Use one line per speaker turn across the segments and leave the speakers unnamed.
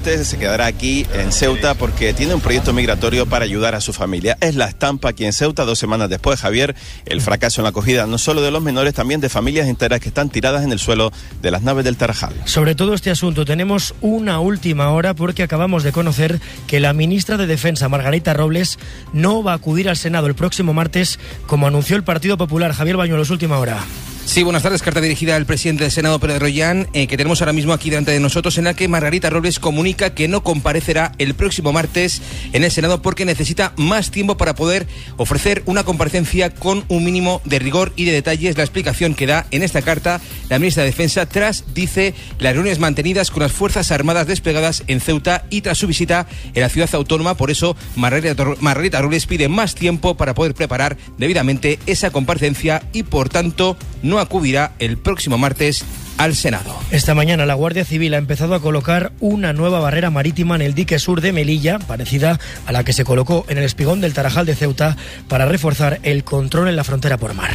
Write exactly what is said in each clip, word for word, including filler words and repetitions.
Se quedará aquí en Ceuta porque tiene un proyecto migratorio para ayudar a su familia. Es La Estampa aquí en Ceuta, dos semanas después, Javier, el fracaso en la acogida no solo de los menores, también de familias enteras que están tiradas en el suelo de las naves del Tarajal.
Sobre todo este asunto tenemos una última hora porque acabamos de conocer que la ministra de Defensa, Margarita Robles, no va a acudir al Senado el próximo martes, como anunció el Partido Popular. Javier Bañuelos, última hora.
Sí, buenas tardes. Carta dirigida al presidente del Senado, Pedro Rollán, eh, que tenemos ahora mismo aquí delante de nosotros, en la que Margarita Robles comunica que no comparecerá el próximo martes en el Senado porque necesita más tiempo para poder ofrecer una comparecencia con un mínimo de rigor y de detalles. La explicación que da en esta carta la ministra de Defensa tras, dice, las reuniones mantenidas con las Fuerzas Armadas desplegadas en Ceuta y tras su visita en la ciudad autónoma. Por eso, Margarita, Margarita Robles pide más tiempo para poder preparar debidamente esa comparecencia y, por tanto, no acudirá el próximo martes al Senado.
Esta mañana la Guardia Civil ha empezado a colocar una nueva barrera marítima en el dique sur de Melilla, parecida a la que se colocó en el espigón del Tarajal de Ceuta, para reforzar el control en la frontera por mar.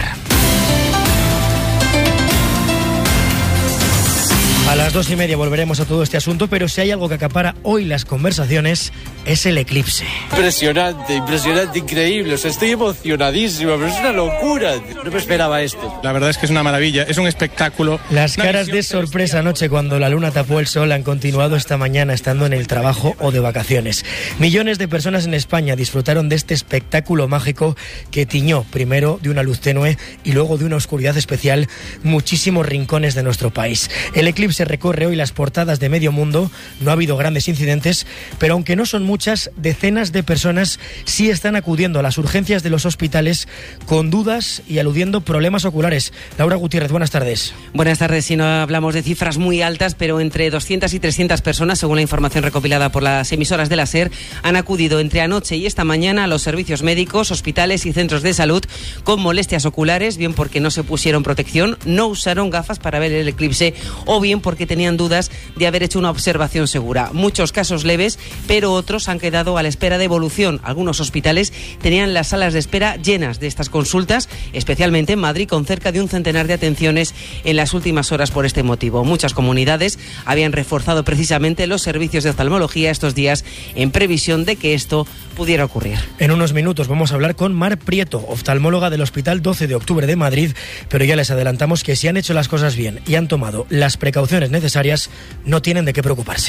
A las dos y media volveremos a todo este asunto, pero si hay algo que acapara hoy las conversaciones es el eclipse.
Impresionante, impresionante, increíble. O sea, estoy emocionadísimo, pero es una locura. No me esperaba esto.
La verdad es que es una maravilla, es un espectáculo.
Las caras de sorpresa anoche cuando la luna tapó el sol han continuado esta mañana estando en el trabajo o de vacaciones. Millones de personas en España disfrutaron de este espectáculo mágico que tiñó primero de una luz tenue y luego de una oscuridad especial muchísimos rincones de nuestro país. El eclipse se recorre hoy las portadas de medio mundo, no ha habido grandes incidentes, pero aunque no son muchas, decenas de personas sí están acudiendo a las urgencias de los hospitales con dudas y aludiendo problemas oculares. Laura Gutiérrez, buenas tardes.
Buenas tardes, si no hablamos de cifras muy altas, pero entre doscientas y trescientas personas, según la información recopilada por las emisoras de la SER, han acudido entre anoche y esta mañana a los servicios médicos, hospitales y centros de salud con molestias oculares, bien porque no se pusieron protección, no usaron gafas para ver el eclipse o bien porque tenían dudas de haber hecho una observación segura. Muchos casos leves, pero otros han quedado a la espera de evolución. Algunos hospitales tenían las salas de espera llenas de estas consultas, especialmente en Madrid, con cerca de un centenar de atenciones en las últimas horas por este motivo. Muchas comunidades habían reforzado precisamente los servicios de oftalmología estos días en previsión de que esto pudiera ocurrir.
En unos minutos vamos a hablar con Mar Prieto, oftalmóloga del Hospital doce de octubre de Madrid, pero ya les adelantamos que si han hecho las cosas bien y han tomado las precauciones necesarias, no tienen de qué preocuparse.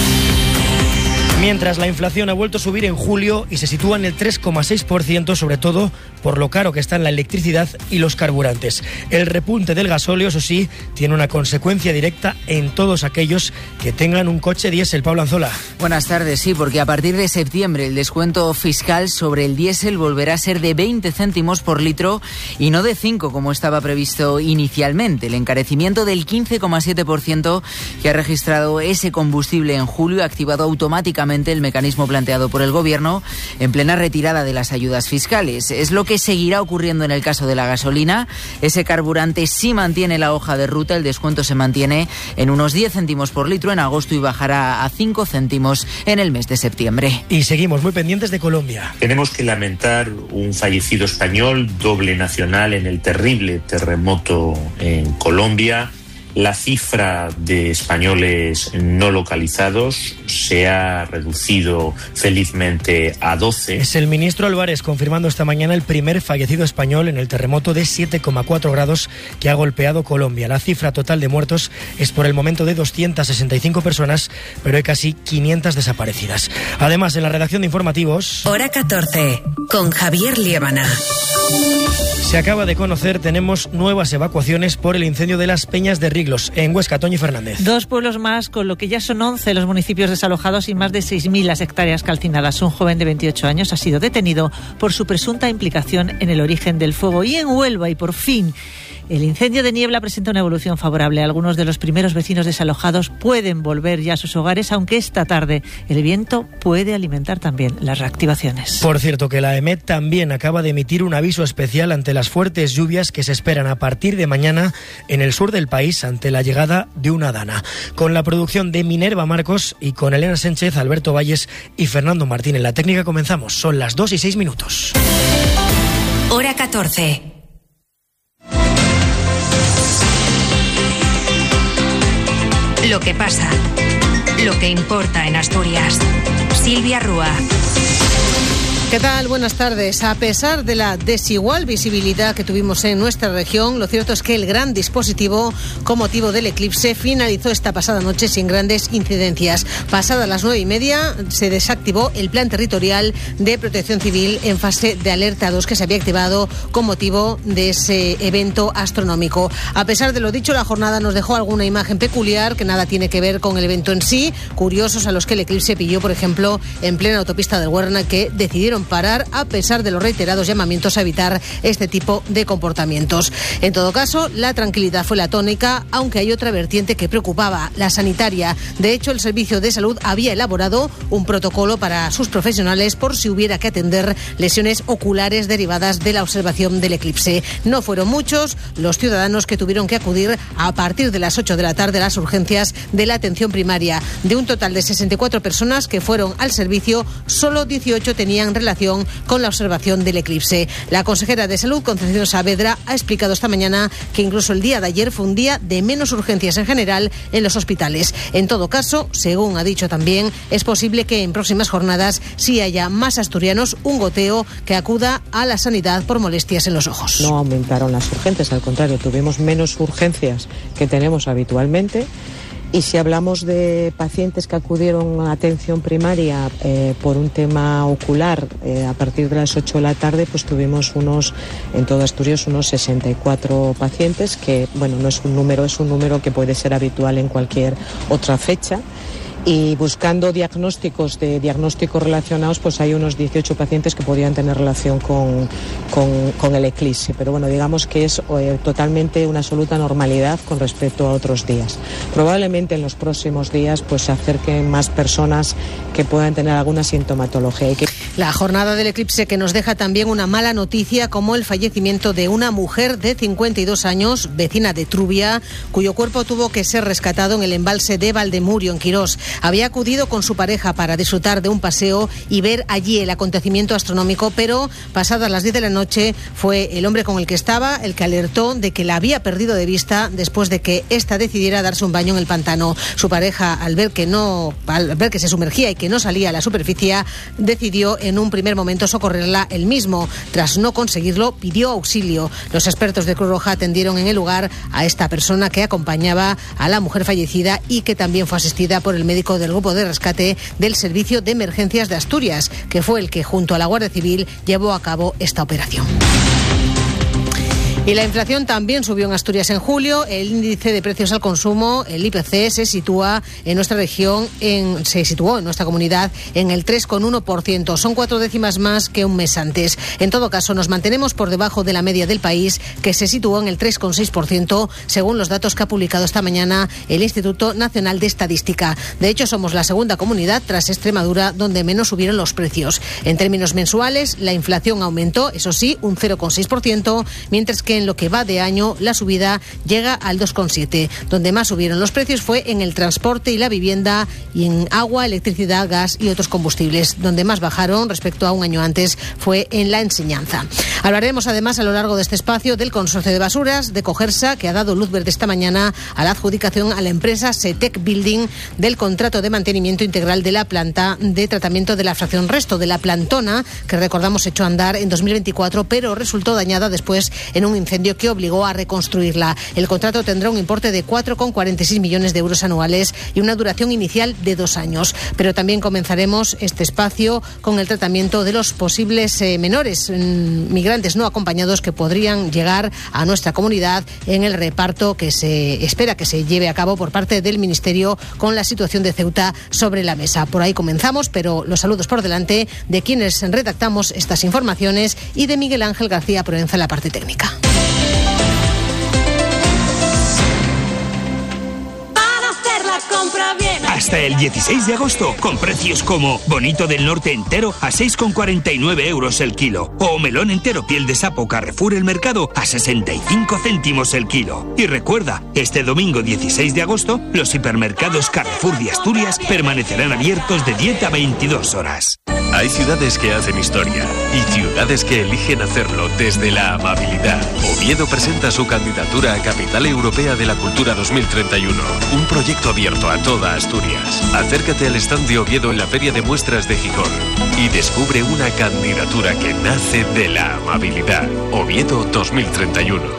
Mientras la inflación ha vuelto a subir en julio y se sitúa en el tres coma seis por ciento, sobre todo por lo caro que están la electricidad y los carburantes. El repunte del gasóleo, eso sí, tiene una consecuencia directa en todos aquellos que tengan un coche diésel. Pablo Anzola.
Buenas tardes, sí, porque a partir de septiembre el descuento fiscal sobre el diésel volverá a ser de veinte céntimos por litro y no de cinco como estaba previsto inicialmente. El encarecimiento del quince coma siete por ciento que ha registrado ese combustible en julio ha activado automáticamente el mecanismo planteado por el Gobierno en plena retirada de las ayudas fiscales. Es lo que seguirá ocurriendo en el caso de la gasolina. Ese carburante sí mantiene la hoja de ruta, el descuento se mantiene en unos diez céntimos por litro en agosto y bajará a cinco céntimos en el mes de septiembre.
Y seguimos muy pendientes de Colombia.
Tenemos que lamentar un fallecido español, doble nacional, en el terrible terremoto en Colombia. La cifra de españoles no localizados se ha reducido felizmente a doce.
Es el ministro Álvarez confirmando esta mañana el primer fallecido español en el terremoto de siete coma cuatro grados que ha golpeado Colombia. La cifra total de muertos es por el momento de doscientas sesenta y cinco personas, pero hay casi quinientas desaparecidas. Además, en la redacción de informativos...
Hora catorce, con Javier Liébana.
Se acaba de conocer, tenemos nuevas evacuaciones por el incendio de las Peñas de Riglos, en Huesca. Toñi Fernández.
Dos pueblos más, con lo que ya son once los municipios desalojados y más de seis mil las hectáreas calcinadas. Un joven de veintiocho años ha sido detenido por su presunta implicación en el origen del fuego. Y en Huelva, y por fin, el incendio de Niebla presenta una evolución favorable. Algunos de los primeros vecinos desalojados pueden volver ya a sus hogares, aunque esta tarde el viento puede alimentar también las reactivaciones.
Por cierto, que la EMET también acaba de emitir un aviso especial ante las fuertes lluvias que se esperan a partir de mañana en el sur del país ante la llegada de una dana. Con la producción de Minerva Marcos y con Elena Sánchez, Alberto Valles y Fernando Martín en la técnica comenzamos. Son las dos y seis minutos.
Hora catorce. Lo que pasa, lo que importa en Asturias. Silvia Rúa.
¿Qué tal? Buenas tardes. A pesar de la desigual visibilidad que tuvimos en nuestra región, lo cierto es que el gran dispositivo con motivo del eclipse finalizó esta pasada noche sin grandes incidencias. Pasadas las nueve y media se desactivó el plan territorial de protección civil en fase de alerta dos que se había activado con motivo de ese evento astronómico. A pesar de lo dicho, la jornada nos dejó alguna imagen peculiar que nada tiene que ver con el evento en sí. Curiosos a los que el eclipse pilló, por ejemplo, en plena autopista del Huerna, que decidieron parar a pesar de los reiterados llamamientos a evitar este tipo de comportamientos. En todo caso, la tranquilidad fue la tónica, aunque hay otra vertiente que preocupaba, la sanitaria. De hecho, el Servicio de Salud había elaborado un protocolo para sus profesionales por si hubiera que atender lesiones oculares derivadas de la observación del eclipse. No fueron muchos los ciudadanos que tuvieron que acudir a partir de las ocho de la tarde a las urgencias de la atención primaria. De un total de sesenta y cuatro personas que fueron al servicio, solo dieciocho tenían relación con la observación del eclipse. La consejera de Salud, Concepción Saavedra, ha explicado esta mañana que incluso el día de ayer fue un día de menos urgencias en general en los hospitales. En todo caso, según ha dicho también, es posible que en próximas jornadas sí haya más asturianos, un goteo, que acuda a la sanidad por molestias en los ojos.
No aumentaron las urgencias, al contrario, tuvimos menos urgencias que tenemos habitualmente. Y si hablamos de pacientes que acudieron a atención primaria eh, por un tema ocular eh, a partir de las ocho de la tarde, pues tuvimos unos, en todo Asturias, unos sesenta y cuatro pacientes, que bueno, no es un número, es un número que puede ser habitual en cualquier otra fecha. Y buscando diagnósticos de diagnósticos relacionados, pues hay unos dieciocho pacientes que podrían tener relación con, con, con el eclipse. Pero bueno, digamos que es eh, totalmente una absoluta normalidad con respecto a otros días. Probablemente en los próximos días pues se acerquen más personas que puedan tener alguna sintomatología. Y que...
La jornada del eclipse que nos deja también una mala noticia, como el fallecimiento de una mujer de cincuenta y dos años, vecina de Trubia, cuyo cuerpo tuvo que ser rescatado en el embalse de Valdemurio, en Quirós. Había acudido con su pareja para disfrutar de un paseo y ver allí el acontecimiento astronómico, pero pasadas las diez de la noche fue el hombre con el que estaba el que alertó de que la había perdido de vista después de que ésta decidiera darse un baño en el pantano. Su pareja, al ver que no, al ver que se sumergía y que no salía a la superficie, decidió en un primer momento socorrerla él mismo. Tras no conseguirlo, pidió auxilio. Los expertos de Cruz Roja atendieron en el lugar a esta persona que acompañaba a la mujer fallecida y que también fue asistida por el médico del grupo de rescate del Servicio de Emergencias de Asturias, que fue el que junto a la Guardia Civil llevó a cabo esta operación. Y la inflación también subió en Asturias en julio. El índice de precios al consumo, el I P C, se sitúa en nuestra región, en, se situó en nuestra comunidad en el tres coma uno por ciento. Son cuatro décimas más que un mes antes. En todo caso, nos mantenemos por debajo de la media del país, que se situó en el tres coma seis por ciento, según los datos que ha publicado esta mañana el Instituto Nacional de Estadística. De hecho, somos la segunda comunidad, tras Extremadura, donde menos subieron los precios. En términos mensuales, la inflación aumentó, eso sí, un cero coma seis por ciento, mientras que en lo que va de año la subida llega al dos coma siete por ciento. Donde más subieron los precios fue en el transporte y la vivienda, y en agua, electricidad, gas y otros combustibles. Donde más bajaron respecto a un año antes fue en la enseñanza. Hablaremos además a lo largo de este espacio del consorcio de basuras de Cogersa, que ha dado luz verde esta mañana a la adjudicación a la empresa Setec Building del contrato de mantenimiento integral de la planta de tratamiento de la fracción resto de la plantona, que recordamos echó a andar en dos mil veinticuatro, pero resultó dañada después en un incendio que obligó a reconstruirla. El contrato tendrá un importe de cuatro coma cuarenta y seis millones de euros anuales y una duración inicial de dos años. Pero también comenzaremos este espacio con el tratamiento de los posibles eh, menores mmm, migrantes no acompañados que podrían llegar a nuestra comunidad en el reparto que se espera que se lleve a cabo por parte del Ministerio, con la situación de Ceuta sobre la mesa. Por ahí comenzamos, pero los saludos por delante de quienes redactamos estas informaciones y de Miguel Ángel García Proenza en la parte técnica.
Hasta el dieciséis de agosto, con precios como bonito del norte entero a seis coma cuarenta y nueve euros el kilo, o melón entero piel de sapo Carrefour El Mercado a sesenta y cinco céntimos el kilo. Y recuerda, este domingo dieciséis de agosto, los hipermercados Carrefour de Asturias permanecerán abiertos de diez a veintidós horas.
Hay ciudades que hacen historia y ciudades que eligen hacerlo desde la amabilidad. Oviedo presenta su candidatura a Capital Europea de la Cultura dos mil treinta y uno, un proyecto abierto a toda Asturias. Acércate al stand de Oviedo en la Feria de Muestras de Gijón y descubre una candidatura que nace de la amabilidad. Oviedo dos mil treinta y uno.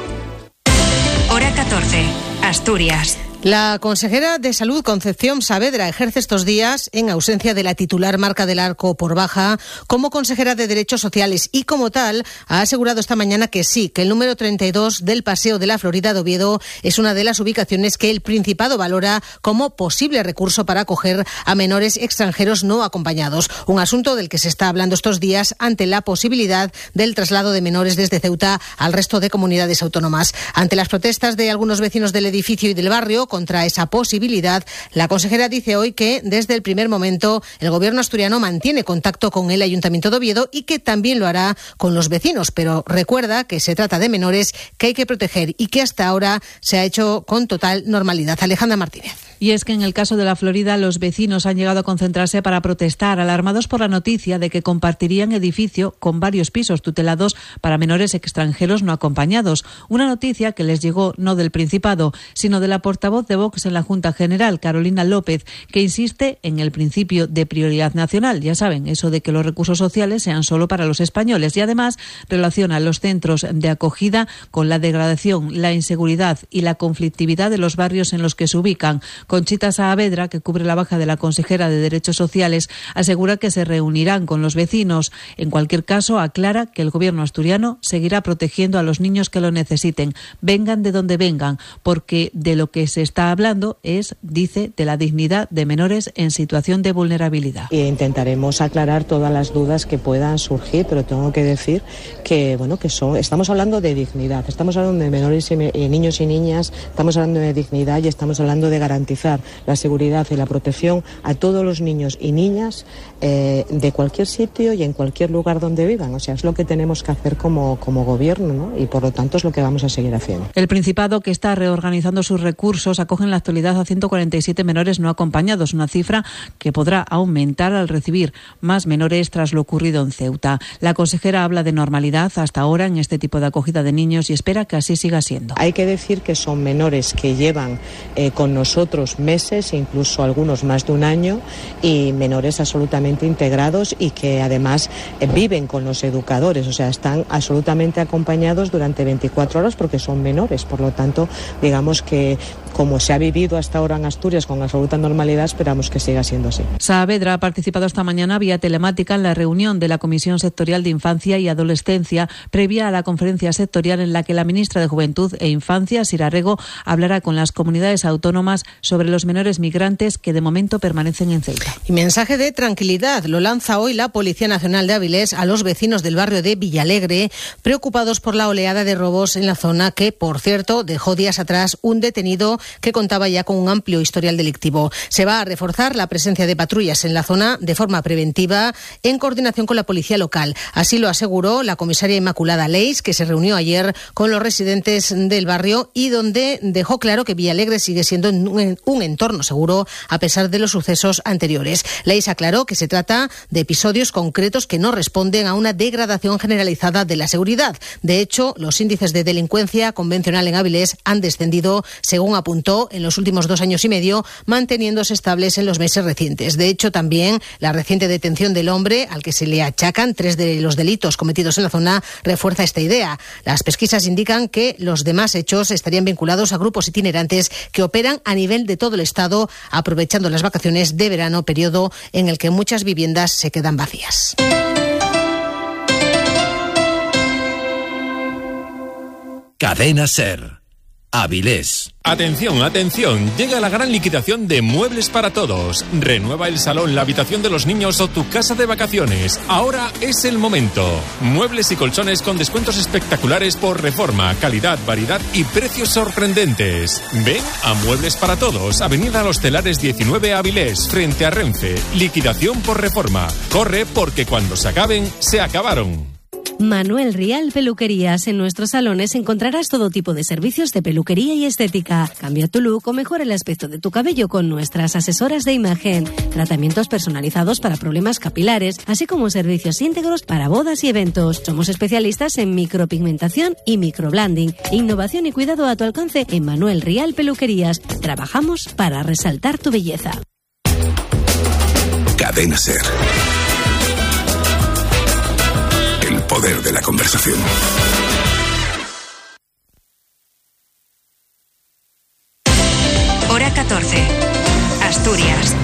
Hora catorce, Asturias.
La consejera de Salud, Concepción Saavedra, ejerce estos días, en ausencia de la titular Marca del Arco por baja, como consejera de Derechos Sociales y, como tal, ha asegurado esta mañana que sí, que el número treinta y dos del Paseo de la Florida de Oviedo es una de las ubicaciones que el Principado valora como posible recurso para acoger a menores extranjeros no acompañados. Un asunto del que se está hablando estos días ante la posibilidad del traslado de menores desde Ceuta al resto de comunidades autónomas. Ante las protestas de algunos vecinos del edificio y del barrio contra esa posibilidad, la consejera dice hoy que desde el primer momento el gobierno asturiano mantiene contacto con el Ayuntamiento de Oviedo y que también lo hará con los vecinos, pero recuerda que se trata de menores que hay que proteger y que hasta ahora se ha hecho con total normalidad. Alejandra Martínez.
Y es que en el caso de la Florida, los vecinos han llegado a concentrarse para protestar, alarmados por la noticia de que compartirían edificio con varios pisos tutelados para menores extranjeros no acompañados. Una noticia que les llegó no del Principado, sino de la portavoz de Vox en la Junta General, Carolina López, que insiste en el principio de prioridad nacional. Ya saben, eso de que los recursos sociales sean solo para los españoles. Y además relaciona los centros de acogida con la degradación, la inseguridad y la conflictividad de los barrios en los que se ubican. Conchita Saavedra, que cubre la baja de la consejera de Derechos Sociales, asegura que se reunirán con los vecinos. En cualquier caso, aclara que el gobierno asturiano seguirá protegiendo a los niños que lo necesiten, vengan de donde vengan, porque de lo que se está hablando es, dice, de la dignidad de menores en situación de vulnerabilidad.
E intentaremos aclarar todas las dudas que puedan surgir, pero tengo que decir que, bueno, que son, estamos hablando de dignidad, estamos hablando de menores y, me, y niños y niñas, estamos hablando de dignidad y estamos hablando de garantizar la seguridad y la protección a todos los niños y niñas eh, de cualquier sitio y en cualquier lugar donde vivan. O sea, es lo que tenemos que hacer como, como gobierno, ¿no? Y por lo tanto es lo que vamos a seguir haciendo.
El Principado, que está reorganizando sus recursos, acoge en la actualidad a ciento cuarenta y siete menores no acompañados, una cifra que podrá aumentar al recibir más menores tras lo ocurrido en Ceuta. La consejera habla de normalidad hasta ahora en este tipo de acogida de niños y espera que así siga siendo.
Hay que decir que son menores que llevan eh, con nosotros meses, incluso algunos más de un año, y menores absolutamente integrados y que además eh, viven con los educadores, o sea, están absolutamente acompañados durante veinticuatro horas porque son menores. Por lo tanto, digamos que como se ha vivido hasta ahora en Asturias con absoluta normalidad, esperamos que siga siendo así.
Saavedra ha participado esta mañana vía telemática en la reunión de la Comisión Sectorial de Infancia y Adolescencia previa a la conferencia sectorial en la que la ministra de Juventud e Infancia, Sira Rego, hablará con las comunidades autónomas sobre los menores migrantes que de momento permanecen en Ceuta.
Y mensaje de tranquilidad lo lanza hoy la Policía Nacional de Avilés a los vecinos del barrio de Villalegre, preocupados por la oleada de robos en la zona que, por cierto, dejó días atrás un detenido que contaba ya con un amplio historial delictivo. Se va a reforzar la presencia de patrullas en la zona de forma preventiva en coordinación con la policía local. Así lo aseguró la comisaria Inmaculada Leis, que se reunió ayer con los residentes del barrio y donde dejó claro que Villalegre sigue siendo un, un entorno seguro a pesar de los sucesos anteriores. Leis aclaró que se trata de episodios concretos que no responden a una degradación generalizada de la seguridad. De hecho, los índices de delincuencia convencional en Avilés han descendido, según apuntó, en los últimos dos años y medio, manteniéndose estables en los meses recientes. De hecho, también la reciente detención del hombre, al que se le achacan tres de los delitos cometidos en la zona, refuerza esta idea. Las pesquisas indican que los demás hechos estarían vinculados a grupos itinerantes que operan a nivel de todo el Estado, aprovechando las vacaciones de verano, periodo en el que muchas viviendas se quedan vacías.
Cadena SER. Avilés.
Atención, atención, llega la gran liquidación de Muebles para Todos. Renueva el salón, la habitación de los niños o tu casa de vacaciones. Ahora es el momento. Muebles y colchones con descuentos espectaculares por reforma, calidad, variedad y precios sorprendentes. Ven a Muebles para Todos, Avenida Los Telares diecinueve Avilés, frente a Renfe. Liquidación por reforma. Corre porque cuando se acaben, se acabaron.
Manuel Rial Peluquerías. En nuestros salones encontrarás todo tipo de servicios de peluquería y estética. Cambia tu look o mejora el aspecto de tu cabello con nuestras asesoras de imagen. Tratamientos personalizados para problemas capilares, así como servicios íntegros para bodas y eventos. Somos especialistas en micropigmentación y microblending. Innovación y cuidado a tu alcance en Manuel Rial Peluquerías. Trabajamos para resaltar tu belleza.
Cadena SER. El poder de la conversación.
Hora catorce. Asturias.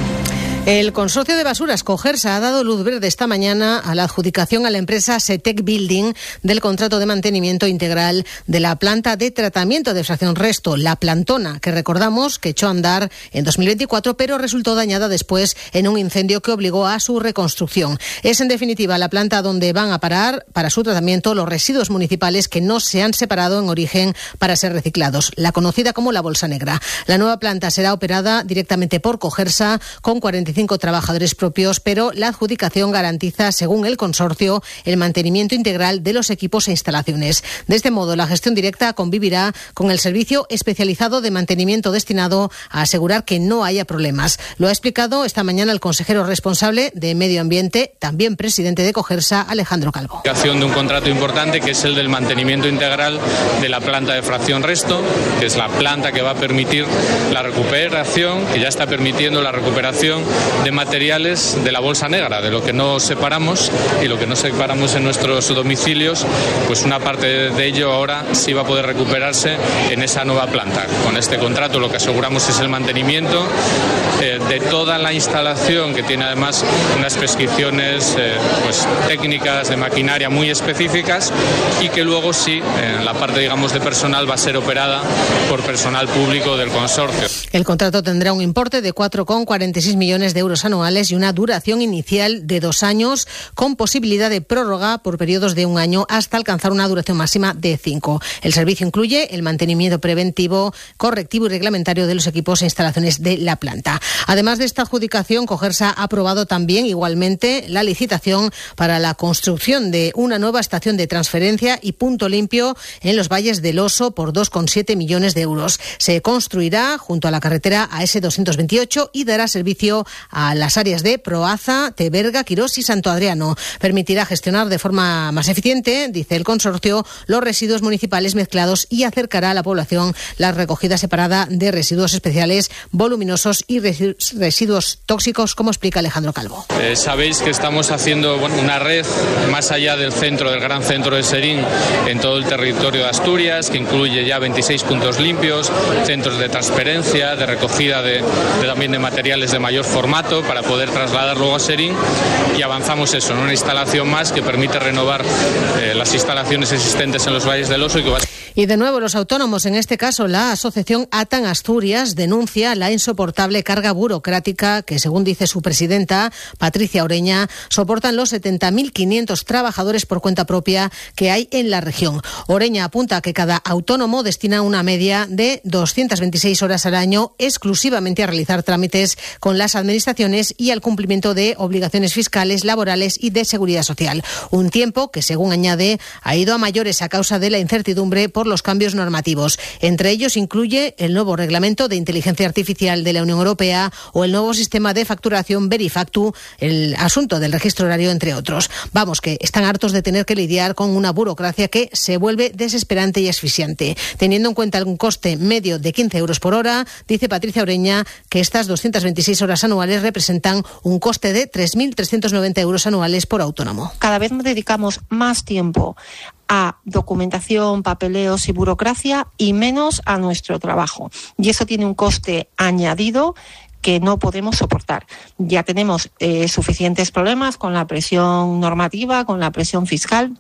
El consorcio de basuras Cogersa ha dado luz verde esta mañana a la adjudicación a la empresa Setec Building del contrato de mantenimiento integral de la planta de tratamiento de fracción resto, la Plantona, que recordamos que echó a andar en dos mil veinticuatro, pero resultó dañada después en un incendio que obligó a su reconstrucción. Es en definitiva la planta donde van a parar para su tratamiento los residuos municipales que no se han separado en origen para ser reciclados, la conocida como la bolsa negra. La nueva planta será operada directamente por Cogersa con cuarenta y cinco trabajadores propios, pero la adjudicación garantiza, según el consorcio, el mantenimiento integral de los equipos e instalaciones. De este modo, la gestión directa convivirá con el servicio especializado de mantenimiento destinado a asegurar que no haya problemas. Lo ha explicado esta mañana el consejero responsable de Medio Ambiente, también presidente de Cogersa, Alejandro Calvo.
De un contrato importante que es el del mantenimiento integral de la planta de fracción resto, que es la planta que va a permitir la recuperación, que ya está permitiendo la recuperación de materiales de la bolsa negra, de lo que no separamos y lo que no separamos en nuestros domicilios, pues una parte de ello ahora sí va a poder recuperarse en esa nueva planta. Con este contrato lo que aseguramos es el mantenimiento eh, de toda la instalación, que tiene además unas prescripciones eh, pues, técnicas de maquinaria muy específicas, y que luego sí, en la parte digamos de personal, va a ser operada por personal público del consorcio.
El contrato tendrá un importe de cuatro coma cuarenta y seis millones de euros anuales y una duración inicial de dos años con posibilidad de prórroga por periodos de un año hasta alcanzar una duración máxima de cinco. El servicio incluye el mantenimiento preventivo, correctivo y reglamentario de los equipos e instalaciones de la planta. Además de esta adjudicación, Cogersa ha aprobado también igualmente la licitación para la construcción de una nueva estación de transferencia y punto limpio en los valles del Oso por dos coma siete millones de euros. Se construirá junto a la carretera A S doscientos veintiocho y dará servicio a las áreas de Proaza, Teberga, Quirós y Santo Adriano. Permitirá gestionar de forma más eficiente, dice el consorcio, los residuos municipales mezclados y acercará a la población la recogida separada de residuos especiales, voluminosos y residuos tóxicos, como explica Alejandro Calvo.
Eh, sabéis que estamos haciendo bueno, una red más allá del centro, del gran centro de Serín, en todo el territorio de Asturias, que incluye ya veintiséis puntos limpios, centros de transferencia, de recogida de, de también de materiales de mayor formato para poder trasladar luego a Serín, y avanzamos eso en una instalación más que permite renovar eh, las instalaciones existentes en los valles del Oso y que va a...
Y de nuevo los autónomos, en este caso la asociación ATAN Asturias, denuncia la insoportable carga burocrática que, según dice su presidenta, Patricia Oreña, soportan los setenta mil quinientos trabajadores por cuenta propia que hay en la región. Oreña apunta que cada autónomo destina una media de doscientas veintiséis horas al año exclusivamente a realizar trámites con las administraciones y al cumplimiento de obligaciones fiscales, laborales y de seguridad social. Un tiempo que, según añade, ha ido a mayores a causa de la incertidumbre por los cambios normativos. Entre ellos incluye el nuevo reglamento de inteligencia artificial de la Unión Europea o el nuevo sistema de facturación Verifactu, el asunto del registro horario, entre otros. Vamos, que están hartos de tener que lidiar con una burocracia que se vuelve desesperante y asfixiante. Teniendo en cuenta un coste medio de quince euros por hora, dice Patricia Oreña que estas doscientas veintiséis horas anuales representan un coste de tres mil trescientos noventa euros anuales por autónomo.
Cada vez dedicamos más tiempo a documentación, papeleos y burocracia y menos a nuestro trabajo. Y eso tiene un coste añadido que no podemos soportar. Ya tenemos eh, suficientes problemas con la presión normativa, con la presión fiscal,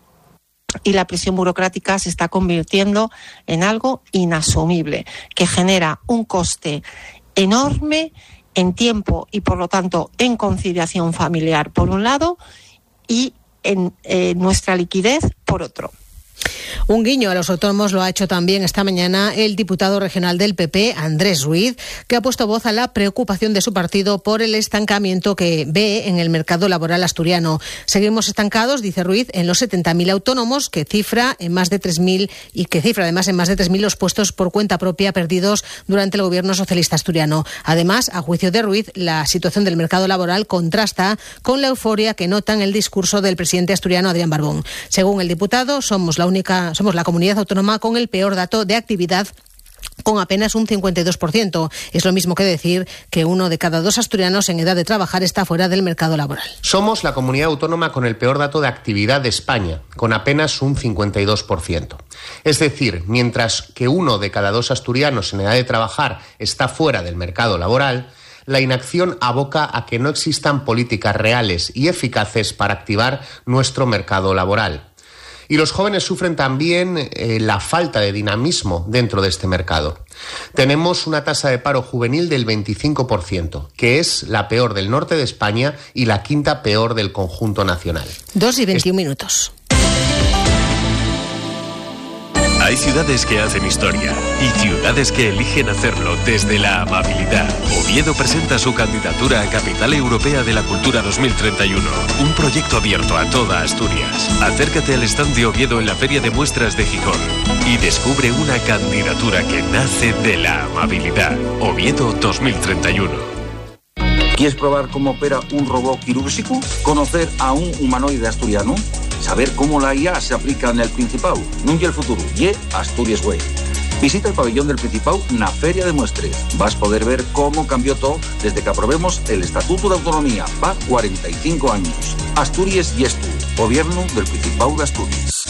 y la presión burocrática se está convirtiendo en algo inasumible, que genera un coste enorme en tiempo y, por lo tanto, en conciliación familiar, por un lado, y en eh, nuestra liquidez, por otro.
Un guiño a los autónomos lo ha hecho también esta mañana el diputado regional del P P, Andrés Ruiz, que ha puesto voz a la preocupación de su partido por el estancamiento que ve en el mercado laboral asturiano. Seguimos estancados, dice Ruiz, en los setenta mil autónomos, que cifra en más de tres mil y que cifra además en más de tres mil los puestos por cuenta propia perdidos durante el gobierno socialista asturiano. Además, a juicio de Ruiz, la situación del mercado laboral contrasta con la euforia que nota en el discurso del presidente asturiano Adrián Barbón. Según el diputado, somos la única, somos la comunidad autónoma con el peor dato de actividad, con apenas un cincuenta y dos por ciento. Es lo mismo que decir que uno de cada dos asturianos en edad de trabajar está fuera del mercado laboral.
Somos la comunidad autónoma con el peor dato de actividad de España, con apenas un cincuenta y dos por ciento. Es decir, mientras que uno de cada dos asturianos en edad de trabajar está fuera del mercado laboral, la inacción aboca a que no existan políticas reales y eficaces para activar nuestro mercado laboral. Y los jóvenes sufren también eh, la falta de dinamismo dentro de este mercado. Tenemos una tasa de paro juvenil del veinticinco por ciento, que es la peor del norte de España y la quinta peor del conjunto nacional.
Dos y veintiún minutos.
Hay ciudades que hacen historia y ciudades que eligen hacerlo desde la amabilidad. Oviedo presenta su candidatura a Capital Europea de la Cultura dos mil treinta y uno, un proyecto abierto a toda Asturias. Acércate al stand de Oviedo en la Feria de Muestras de Gijón y descubre una candidatura que nace de la amabilidad. Oviedo dos mil treinta y uno.
¿Quieres probar cómo opera un robot quirúrgico? ¿Conocer a un humanoide asturiano? ¿Saber cómo la I A se aplica en el Principado? Nunca el futuro, y Asturias Way. Visita el pabellón del Principado en la Feria de Muestres. Vas a poder ver cómo cambió todo desde que aprobemos el Estatuto de Autonomía. Va cuarenta y cinco años. Asturias y Estu, Gobierno del Principado de Asturias.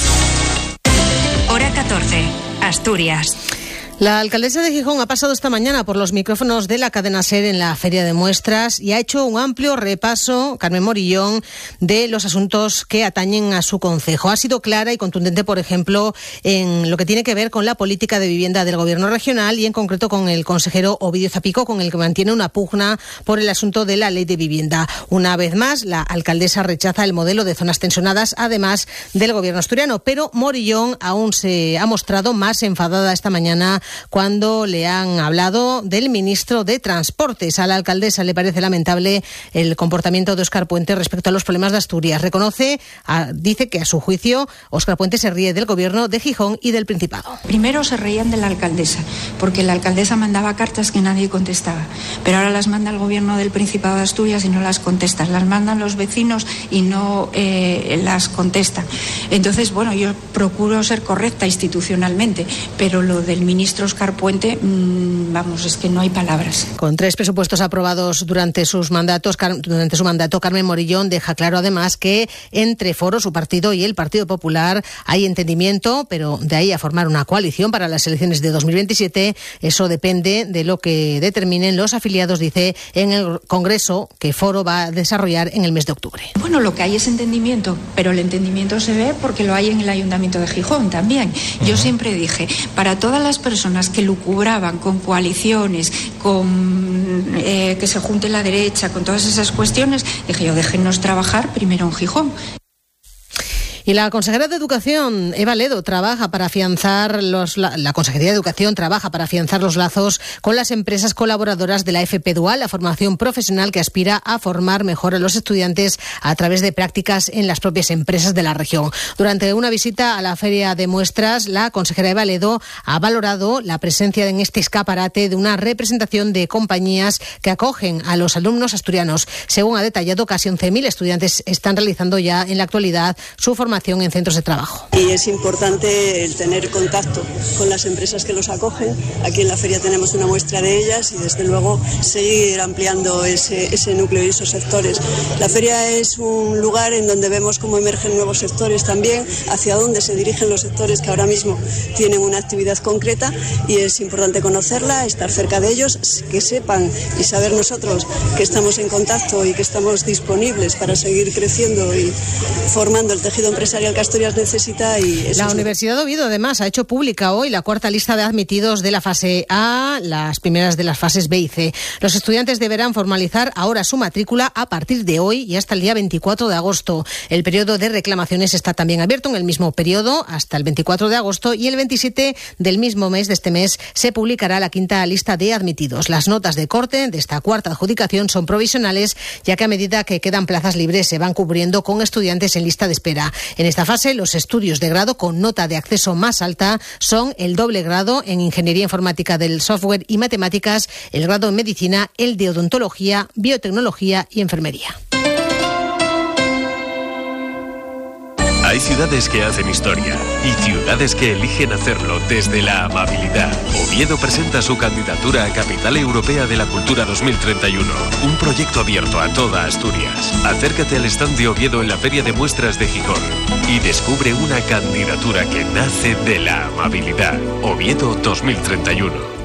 Hora catorce, Asturias.
La alcaldesa de Gijón ha pasado esta mañana por los micrófonos de la cadena SER en la Feria de Muestras y ha hecho un amplio repaso, Carmen Morillón, de los asuntos que atañen a su concejo. Ha sido clara y contundente, por ejemplo, en lo que tiene que ver con la política de vivienda del Gobierno regional y en concreto con el consejero Ovidio Zapico, con el que mantiene una pugna por el asunto de la ley de vivienda. Una vez más, la alcaldesa rechaza el modelo de zonas tensionadas, además del Gobierno asturiano, pero Morillón aún se ha mostrado más enfadada esta mañana cuando le han hablado del ministro de Transportes. A la alcaldesa le parece lamentable el comportamiento de Óscar Puente respecto a los problemas de Asturias. Reconoce, a, dice que a su juicio Óscar Puente se ríe del gobierno de Gijón y del Principado.
Primero se reían de la alcaldesa, porque la alcaldesa mandaba cartas que nadie contestaba, pero ahora las manda el gobierno del Principado de Asturias y no las contesta, las mandan los vecinos y no eh, las contestan. Entonces, bueno, yo procuro ser correcta institucionalmente, pero lo del ministro Óscar Puente, mmm, vamos, es que no hay palabras.
Con tres presupuestos aprobados durante sus mandatos, durante su mandato, Carmen Morillón deja claro además que entre Foro, su partido, y el Partido Popular hay entendimiento, pero de ahí a formar una coalición para las elecciones de dos mil veintisiete, eso depende de lo que determinen los afiliados, dice, en el Congreso que Foro va a desarrollar en el mes de octubre.
Bueno, lo que hay es entendimiento, pero el entendimiento se ve porque lo hay en el Ayuntamiento de Gijón también. Uh-huh. Yo siempre dije, para todas las personas que lucubraban con coaliciones, con eh, que se junte la derecha, con todas esas cuestiones, dije yo, déjennos trabajar primero en Gijón.
Y la consejera de Educación, Eva Ledo, trabaja para afianzar los la, la Consejería de Educación trabaja para afianzar los lazos con las empresas colaboradoras de la F P Dual, la formación profesional que aspira a formar mejor a los estudiantes a través de prácticas en las propias empresas de la región. Durante una visita a la Feria de Muestras, la consejera Eva Ledo ha valorado la presencia en este escaparate de una representación de compañías que acogen a los alumnos asturianos. Según ha detallado, casi once mil estudiantes están realizando ya en la actualidad su formación en centros de trabajo.
Y es importante el tener contacto con las empresas que los acogen. Aquí en la feria tenemos una muestra de ellas y desde luego seguir ampliando ese, ese núcleo y esos sectores. La feria es un lugar en donde vemos cómo emergen nuevos sectores también, hacia dónde se dirigen los sectores que ahora mismo tienen una actividad concreta, y es importante conocerla, estar cerca de ellos, que sepan y saber nosotros que estamos en contacto y que estamos disponibles para seguir creciendo y formando el tejido empresarial empresarial que Asturias necesita. Y eso
la
es
Universidad de Oviedo, además, ha hecho pública hoy la cuarta lista de admitidos de la fase A, las primeras de las fases B y C. Los estudiantes deberán formalizar ahora su matrícula a partir de hoy y hasta el día veinticuatro de agosto. El periodo de reclamaciones está también abierto en el mismo periodo hasta el veinticuatro de agosto y el veintisiete del mismo mes de este mes se publicará la quinta lista de admitidos. Las notas de corte de esta cuarta adjudicación son provisionales, ya que a medida que quedan plazas libres se van cubriendo con estudiantes en lista de espera. En esta fase, los estudios de grado con nota de acceso más alta son el doble grado en Ingeniería Informática del Software y Matemáticas, el grado en Medicina, el de Odontología, Biotecnología y Enfermería.
Hay ciudades que hacen historia y ciudades que eligen hacerlo desde la amabilidad. Oviedo presenta su candidatura a Capital Europea de la Cultura dos mil treinta y uno, un proyecto abierto a toda Asturias. Acércate al stand de Oviedo en la Feria de Muestras de Gijón y descubre una candidatura que nace de la amabilidad. Oviedo dos mil treinta y uno.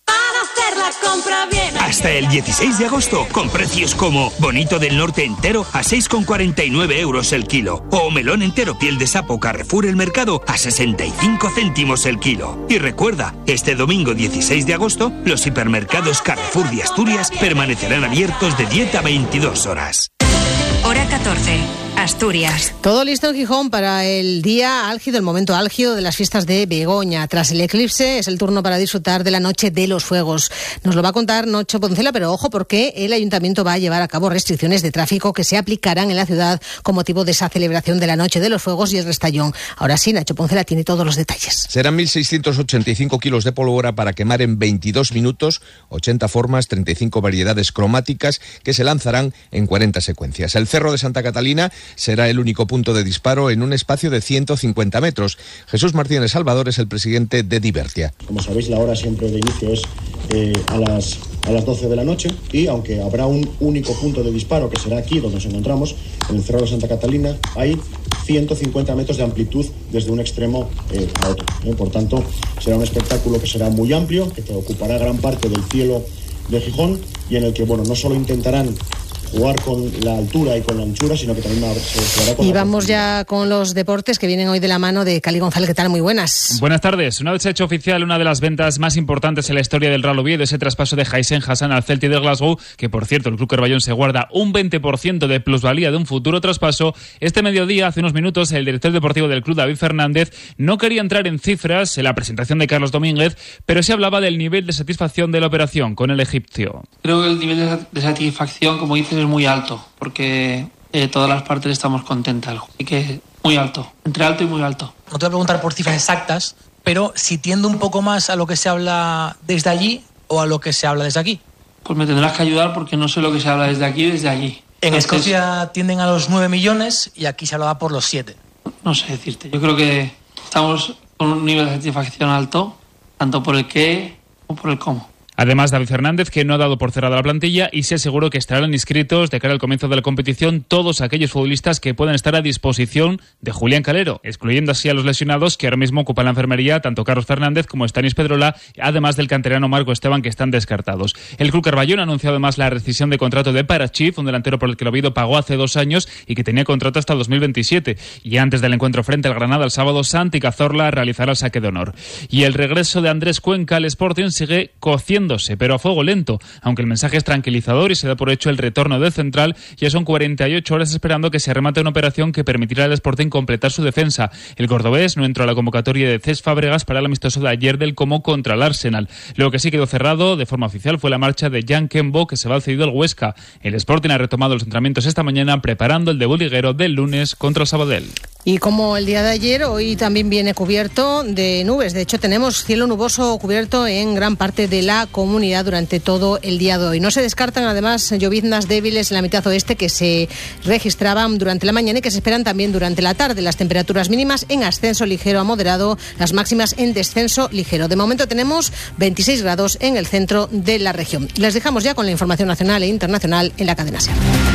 Hasta el dieciséis de agosto, con precios como bonito del norte entero a seis con cuarenta y nueve euros el kilo o melón entero piel de sapo Carrefour El Mercado a sesenta y cinco céntimos el kilo. Y recuerda, este domingo dieciséis de agosto, los hipermercados Carrefour de Asturias permanecerán abiertos de diez a veintidós horas.
Hora catorce. Asturias.
Todo listo en Gijón para el día álgido, el momento álgido de las fiestas de Begoña. Tras el eclipse es el turno para disfrutar de la Noche de los Fuegos. Nos lo va a contar Nacho Poncela, pero ojo porque el Ayuntamiento va a llevar a cabo restricciones de tráfico que se aplicarán en la ciudad con motivo de esa celebración de la Noche de los Fuegos y el Restallón. Ahora sí, Nacho Poncela tiene todos los detalles.
Serán mil seiscientos ochenta y cinco kilos de pólvora para quemar en veintidós minutos, ochenta formas, treinta y cinco variedades cromáticas que se lanzarán en cuarenta secuencias. El Cerro de Santa Catalina será el único punto de disparo en un espacio de ciento cincuenta metros. Jesús Martínez Salvador es el presidente de Divertia.
Como sabéis, la hora siempre de inicio es eh, a las a las doce de la noche y aunque habrá un único punto de disparo que será aquí donde nos encontramos, en el Cerro de Santa Catalina, hay ciento cincuenta metros de amplitud desde un extremo eh, a otro. ¿eh? Por tanto, será un espectáculo que será muy amplio, que te ocupará gran parte del cielo de Gijón y en el que, bueno, no solo intentarán jugar con la altura y con la anchura, sino que también se jugará con
Y
la
vamos ya con los deportes que vienen hoy de la mano de Cali González. ¿Qué tal? Muy buenas.
Buenas tardes. Una vez se ha hecho oficial una de las ventas más importantes en la historia del Real Oviedo, ese traspaso de Jaisen Hassan al Celtic de Glasgow, que por cierto el club Carballón se guarda un veinte por ciento de plusvalía de un futuro traspaso. Este mediodía, hace unos minutos, el director deportivo del club, David Fernández, no quería entrar en cifras en la presentación de Carlos Domínguez, pero se hablaba del nivel de satisfacción de la operación con el egipcio.
Creo que el nivel de satisfacción, como dices, es muy alto, porque eh, todas las partes estamos contentas. Así que muy alto, entre alto y muy alto.
No te voy a preguntar por cifras exactas, pero si tiende un poco más a lo que se habla desde allí o a lo que se habla desde aquí.
Pues me tendrás que ayudar porque no sé lo que se habla desde aquí y desde allí.
En
Entonces,
Escocia tienden a los nueve millones y aquí se hablaba por los siete.
No sé decirte, yo creo que estamos con un nivel de satisfacción alto, tanto por el qué como por el cómo.
Además, David Fernández, que no ha dado por cerrada la plantilla y se aseguró que estarán inscritos de cara al comienzo de la competición todos aquellos futbolistas que puedan estar a disposición de Julián Calero, excluyendo así a los lesionados que ahora mismo ocupan la enfermería, tanto Carlos Fernández como Stanis Pedrola, además del canterano Marco Esteban, que están descartados. El club Carballón ha anunciado además la rescisión de contrato de Parachif, un delantero por el que el Oviedo pagó hace dos años y que tenía contrato hasta dos mil veintisiete. Y antes del encuentro frente al Granada el sábado, Santi Cazorla realizará el saque de honor. Y el regreso de Andrés Cuenca al Sporting sigue cociéndose, pero a fuego lento, aunque el mensaje es tranquilizador y se da por hecho el retorno del central. Ya son cuarenta y ocho horas esperando que se remate una operación que permitirá al Sporting completar su defensa. El cordobés no entró a la convocatoria de Cés Fábregas para el amistoso de ayer del Como contra el Arsenal. Lo que sí quedó cerrado de forma oficial fue la marcha de Jan Kembo, que se va al cedido al Huesca. El Sporting ha retomado los entrenamientos esta mañana preparando el debut liguero del lunes contra el Sabadell.
Y como el día de ayer, hoy también viene cubierto de nubes. De hecho, tenemos cielo nuboso cubierto en gran parte de la comunidad durante todo el día de hoy. No se descartan, además, lloviznas débiles en la mitad oeste que se registraban durante la mañana y que se esperan también durante la tarde. Las temperaturas mínimas en ascenso ligero a moderado, las máximas en descenso ligero. De momento tenemos veintiséis grados en el centro de la región. Les dejamos ya con la información nacional e internacional en la cadena SER.